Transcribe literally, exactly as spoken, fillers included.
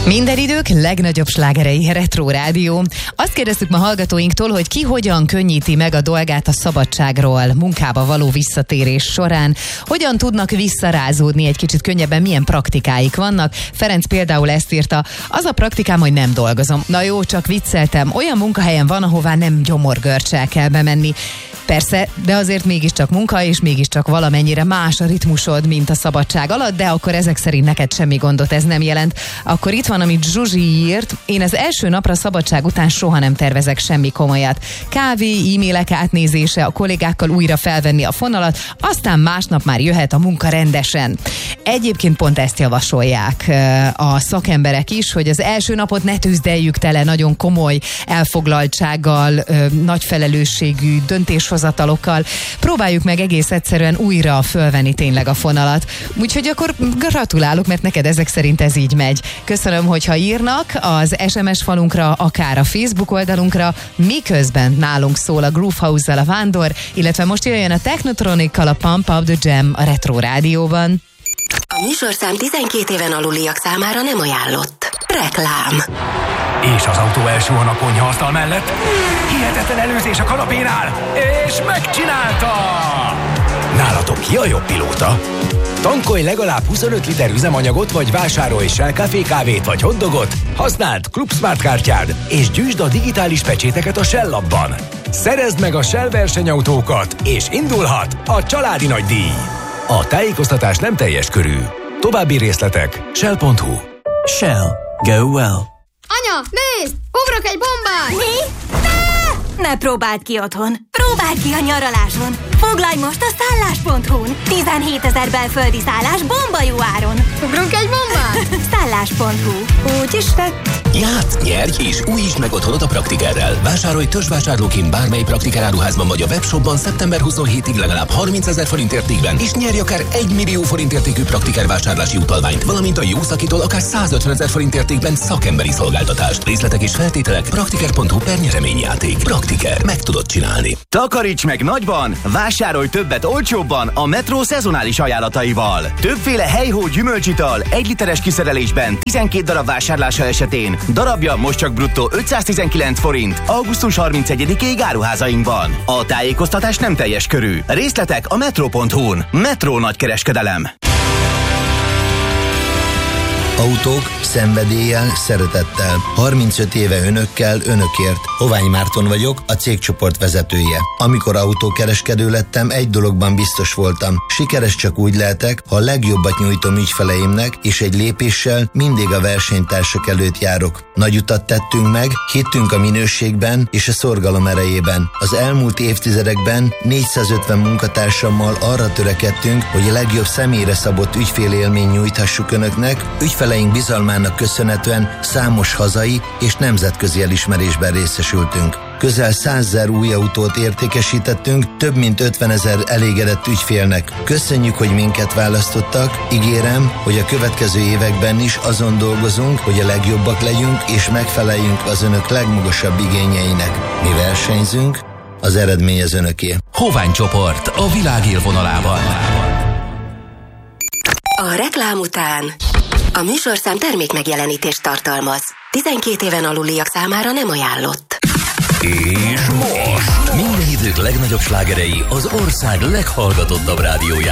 Minden idők legnagyobb slágerei, Retro Rádió. Azt kérdeztük ma hallgatóinktól, hogy ki hogyan könnyíti meg a dolgát a szabadságról, munkába való visszatérés során, hogyan tudnak visszarázódni egy kicsit könnyebben, milyen praktikáik vannak. Ferenc például ezt írta: az a praktikám, hogy nem dolgozom. Na jó, csak vicceltem, olyan munkahelyen van, ahová nem gyomorgörcsel kell bemenni. Persze, de azért mégiscsak munka, és mégiscsak valamennyire más a ritmusod, mint a szabadság alatt, de akkor ezek szerint neked semmi gondot ez nem jelent. Akkor itt van, amit Zsuzsi írt: én az első napra szabadság után soha nem tervezek semmi komolyat. Kávé, e-mailek átnézése, a kollégákkal újra felvenni a fonalat, aztán másnap már jöhet a munka rendesen. Egyébként pont ezt javasolják a szakemberek is, hogy az első napot ne tűzdeljük tele nagyon komoly elfoglaltsággal, nagy felelősségű döntéshozatalokkal. Próbáljuk meg egész egyszerűen újra fölvenni tényleg a fonalat. Úgyhogy akkor gratulálok, mert neked ezek szerint ez így megy. Köszönöm, hogyha írnak az es em es falunkra, akár a Facebook oldalunkra, miközben nálunk szól a Groove House-zal a Vándor, illetve most jöjjön a Technotronikkal a Pump Up the Jam a Retro Rádióban. A műsorszám tizenkét éven aluliak számára nem ajánlott. Reklám. És az autó elsül a konyhaasztal mellett. Hihetetlen előzés a kanapénál, és megcsinálta! Nálatok ki a jobb pilóta? Tankolj legalább huszonöt liter üzemanyagot, vagy vásárolj Shell Café kávét vagy hotdogot, használd Club Smart kártyád, és gyűjtsd a digitális pecséteket a Shell appban. Szerezd meg a Shell versenyautókat, és indulhat a családi nagydíj. A tájékoztatás nem teljes körű. További részletek shell pont hu. Shell. Go well. Anya, nézd! Ugrok egy bombát! Mi? Ne! Ne próbáld ki otthon. Próbáld ki a nyaraláson. Foglalj most a szállás pont hu-n. tizenhétezer belföldi szállás bomba jó áron. Ugrunk egy bombát? szállás pont hu. Úgy is vett. Játsz, nyerj és újítsd meg otthonod a Praktikerrel. Vásárolj törzsvásárlóként bármely Praktiker áruházban vagy a webshopban szeptember huszonhetedikéig legalább harmincezer forint értékben, és nyerj akár egy millió forint értékű Praktiker vásárlási utalványt, valamint a jó szakitól akár százötvenezer forint értékben szakemberi szolgáltatást. Részletek és feltételek praktiker pont hu per nyereményjáték. Praktiker. Meg tudod csinálni. Takaríts meg nagyban! Vásárolj többet olcsóbban a Metro szezonális ajánlataival. Többféle helyhó gyümölcsital egy literes kiszerelésben tizenkét darab vásárlása esetén darabja most csak bruttó ötszáztizenkilenc forint augusztus harmincegyedikéig áruházainkban. A tájékoztatás nem teljes körű. Részletek a metro pont hu-n. Metro nagykereskedelem. Autók szenvedéllyel, szeretettel. harmincöt éve önökkel, önökért. Hovány Márton vagyok, a cégcsoport vezetője. Amikor autókereskedő lettem, egy dologban biztos voltam. Sikeres csak úgy lehetek, ha a legjobbat nyújtom ügyfeleimnek, és egy lépéssel mindig a versenytársak előtt járok. Nagy utat tettünk meg, hittünk a minőségben és a szorgalom erejében. Az elmúlt évtizedekben négyszázötven munkatársammal arra törekedtünk, hogy a legjobb személyre szabott ügyfélélmény nyújthassuk önöknek. Ügyfeleink bizalmának köszönhetően számos hazai és nemzetközi elismerésben részesültünk. Közel százezer új autót értékesítettünk, több mint ötvenezer elégedett ügyfélnek. Köszönjük, hogy minket választottak. Ígérem, hogy a következő években is azon dolgozunk, hogy a legjobbak legyünk és megfeleljünk az önök legmagasabb igényeinek. Mi versenyzünk, az eredmény az önöké. Hovány csoport a világ élvonalában. A reklám után a műsorszám termékmegjelenítést tartalmaz. tizenkét éven aluliak számára nem ajánlott. És most minden idők legnagyobb slágerei az ország leghallgatottabb rádiójában.